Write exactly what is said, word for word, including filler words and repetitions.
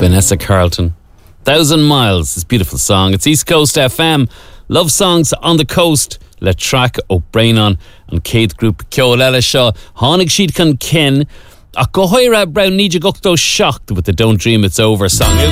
Vanessa Carlton. Thousand Miles, this beautiful song. It's East Coast F M. Love songs on the coast. Le Track O'Brien and Kate Group Ceolella Shaw. Hánig siad can kin. A go hoira brown need you go shocked with the Don't Dream It's Over song.